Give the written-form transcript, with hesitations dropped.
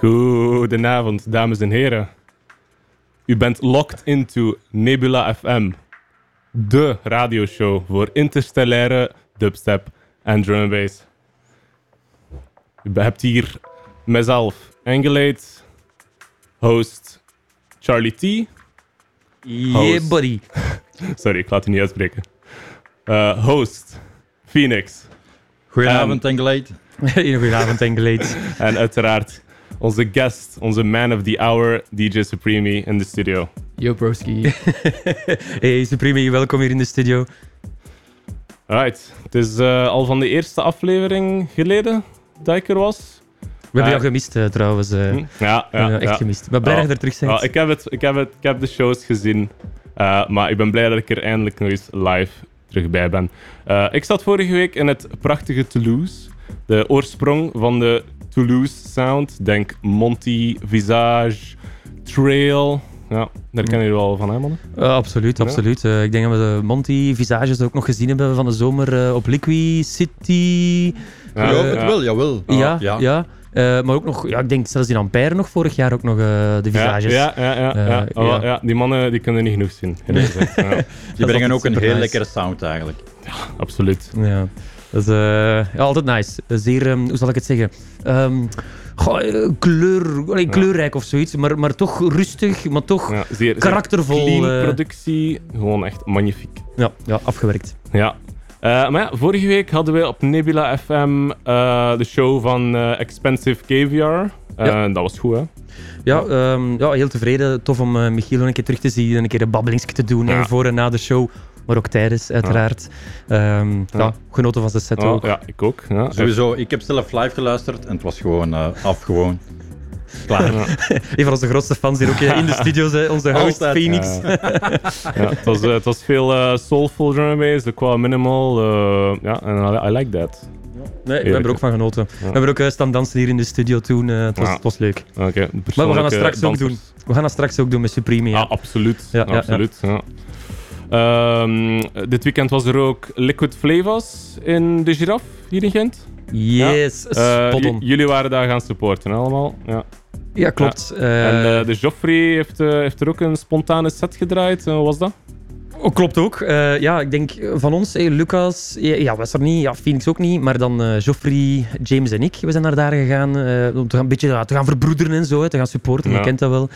Goedenavond, dames en heren. U bent locked into Nebula FM, de radioshow voor interstellaire dubstep en drum and bass. U hebt hier mezelf, Angelate, host Charlie T. Yeah, buddy. Sorry, ik laat het niet uitspreken. Host Phoenix. Goedenavond, Angelate. Goedenavond, Angelate. En uiteraard onze guest, onze man of the hour, DJ Supreme in de studio. Yo, broski. Hey, Supreme, welkom hier in de studio. Alright, het is al van de eerste aflevering geleden dat ik er was. We hebben jou gemist trouwens. Echt gemist. Maar blij dat je er terug bent. Ik heb de shows gezien, maar ik ben blij dat ik er eindelijk nog eens live terug bij ben. Ik zat vorige week in het prachtige Toulouse. De oorsprong van de Toulouse sound. Denk Monty, Visage, Trail. Ja, daar kennen jullie wel van, hè, mannen? Absoluut. Ik denk dat we de Monty Visages ook nog gezien hebben van de zomer op Liquid City. Jawel. Ja. Maar ook nog, ik denk zelfs in Ampère nog vorig jaar ook nog de Visages. Ja. Die mannen die kunnen niet genoeg zien. Die brengen ook een heel lekkere sound eigenlijk. Ja, absoluut. Ja. Dat is altijd nice. Zeer, hoe zal ik het zeggen? Kleurrijk of zoiets, maar toch rustig, maar toch zeer karaktervol. Clean productie, gewoon echt magnifiek. Ja, afgewerkt. Ja. Maar ja, vorige week hadden we op Nebula FM de show van Expensive Caviar. Dat was goed, hè? Ja, heel tevreden. Tof om Michiel een keer terug te zien en een keer een babbelingsje te doen voor en na de show. Maar ook tijdens, uiteraard. Genoten van zijn set ook. Ja, ik ook. Ja. Sowieso, ik heb zelf live geluisterd en het was gewoon gewoon. Klaar. Een van onze grootste fans hier ook in de studio's, onze host Phoenix. Het was veel soulful drum and bass, qua minimal. En I like that. Nee, we hebben er ook van genoten. We hebben ook staan dansen hier in de studio toen. Het was leuk. Okay, maar we gaan dat straks ook doen. We gaan dat straks ook doen met Supreme. Ja. Absoluut. Ja. Dit weekend was er ook Liquid Flavors in de Giraffe, hier in Gent. Yes, spot on. Jullie waren daar gaan supporten allemaal. Ja, klopt. En de Joffrey heeft er ook een spontane set gedraaid. Hoe was dat? Klopt ook. Ik denk van ons, Lucas, was er niet, Phoenix ook niet, maar dan Joffrey, James en ik, we zijn naar daar gegaan om te gaan, een beetje te gaan verbroederen en zo, te gaan supporten, je kent dat wel.